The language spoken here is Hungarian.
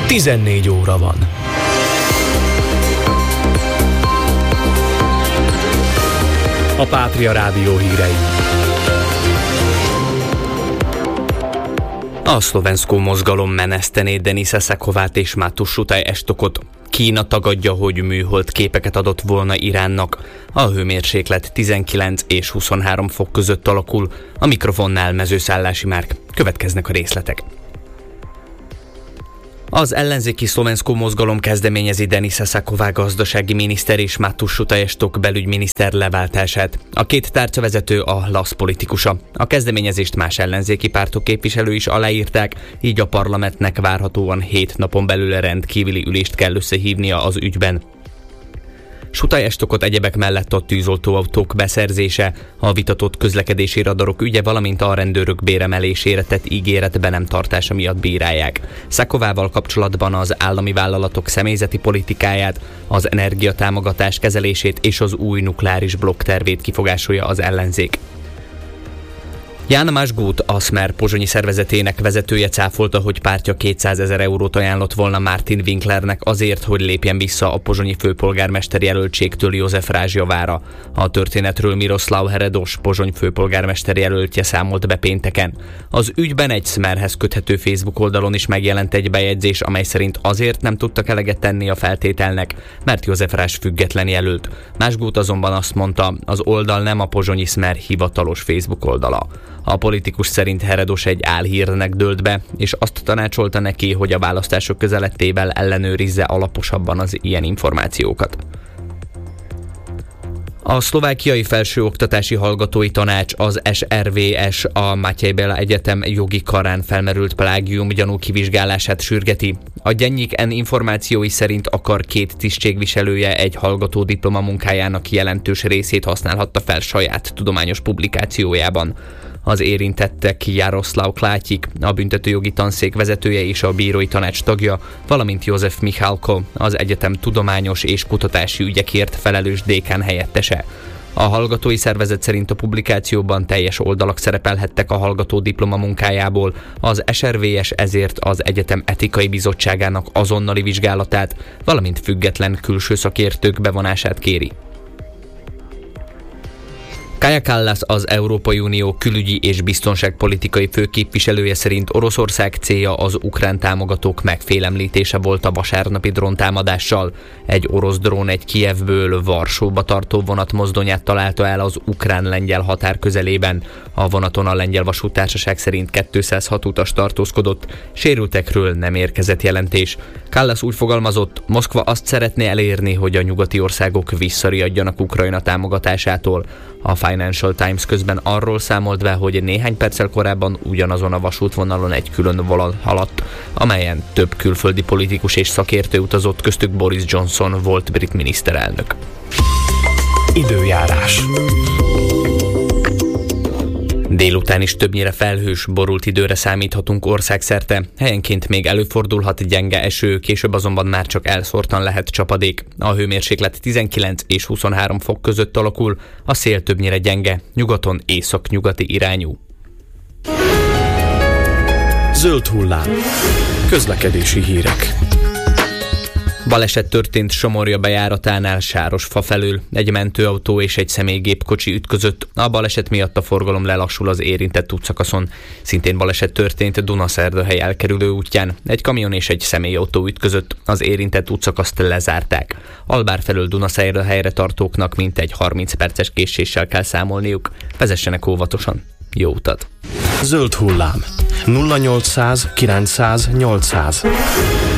14 óra van. A Pátria Rádió hírei. A szlovenszkó mozgalom menesztené Denisa Sakovát és Mátus Sutaj Estokot. Kína tagadja, hogy műhold képeket adott volna Iránnak. A hőmérséklet 19 és 23 fok között alakul. A mikrofonnál Mezőszállási Márk. Következnek a részletek. Az ellenzéki szlovenszkó mozgalom kezdeményezi Denisa Saková gazdasági miniszter és Mátus Sutaj Estok belügyminiszter leváltását. A két tárcavezető a LASZ politikusa. A kezdeményezést más ellenzéki pártok képviselői is aláírták, így a parlamentnek várhatóan 7 napon belül rendkívüli ülést kell összehívnia az ügyben. Sutaj Estokot egyebek mellett a tűzoltóautók beszerzése, a vitatott közlekedési radarok ügye, valamint a rendőrök béremelésére tett ígéret be nem tartása miatt bírálják. Sakovával kapcsolatban az állami vállalatok személyzeti politikáját, az energiatámogatás kezelését és az új nukleáris blokk tervét kifogásolja az ellenzék. Jan Masgut, a Smer pozsonyi szervezetének vezetője cáfolta, hogy pártja 200 000 eurót ajánlott volna Martin Winklernek azért, hogy lépjen vissza a pozsonyi főpolgármester jelöltségtől József Rázsjavára. A történetről Miroslav Heredos, Pozsony főpolgármester jelöltje számolt be pénteken. Az ügyben egy Smerhez köthető Facebook oldalon is megjelent egy bejegyzés, amely szerint azért nem tudtak eleget tenni a feltételnek, mert József Rázs független jelölt. Masgut azonban azt mondta, az oldal nem a pozsonyi Smer hivatalos Facebook oldala. A politikus szerint Heredos egy álhírnek dőlt be, és azt tanácsolta neki, hogy a választások közelettével ellenőrizze alaposabban az ilyen információkat. A szlovákiai felsőoktatási hallgatói tanács, az SRVS, a Mátyej Béla Egyetem jogi karán felmerült plágium gyanú kivizsgálását sürgeti. A Gyennyik N információi szerint akar 2 tisztségviselője egy hallgató diplomamunkájának jelentős részét használhatta fel saját tudományos publikációjában. Az érintettek Jaroszláv Klátyik, a büntetőjogi tanszék vezetője és a bírói tanács tagja, valamint József Michalko, az egyetem tudományos és kutatási ügyekért felelős dékán helyettese. A hallgatói szervezet szerint a publikációban teljes oldalak szerepelhettek a hallgató diplomamunkájából, az SRVS ezért az egyetem etikai bizottságának azonnali vizsgálatát, valamint független külső szakértők bevonását kéri. Kaja Kallas, az Európai Unió külügyi és biztonságpolitikai főképviselője szerint Oroszország célja az ukrán támogatók megfélemlítése volt a vasárnapi dróntámadással. Egy orosz drón egy Kijevből Varsóba tartó vonat mozdonyát találta el az ukrán-lengyel határ közelében. A vonaton a lengyel vasúttársaság szerint 206 utas tartózkodott, sérültekről nem érkezett jelentés. Kallas úgy fogalmazott, Moszkva azt szeretné elérni, hogy a nyugati országok visszariadjanak Ukrajna támogatásától. A Financial Times közben arról számolt be, hogy néhány perccel korábban ugyanazon a vasútvonalon egy külön vonal haladt, amelyen több külföldi politikus és szakértő utazott, köztük Boris Johnson volt brit miniszterelnök. Időjárás. Délután is többnyire felhős, borult időre számíthatunk országszerte. Helyenként még előfordulhat gyenge eső, később azonban már csak elszórtan lehet csapadék. A hőmérséklet 19 és 23 fok között alakul, a szél többnyire gyenge, nyugaton északnyugati irányú. Zöld hullám. Közlekedési hírek. Baleset történt Somorja bejáratánál Sárosfa felől. Egy mentőautó és egy személygépkocsi ütközött. A baleset miatt a forgalom lelassul az érintett útszakaszon. Szintén baleset történt Dunaszerdahely elkerülő útján. Egy kamion és egy személyautó ütközött. Az érintett útszakaszt lezárták. Albár felől Dunaszerdahelyre tartóknak mintegy 30 perces késéssel kell számolniuk. Vezessenek óvatosan. Jó utat! Zöld hullám. 0800 900 800.